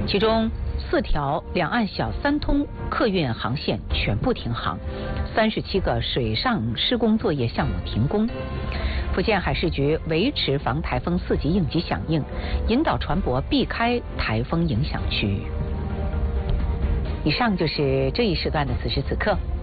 其中4条两岸小三通客运航线全部停航，37个水上施工作业项目停工。福建海事局维持防台风4级应急响应，引导船舶避开台风影响区域。以上就是这一时段的此时此刻。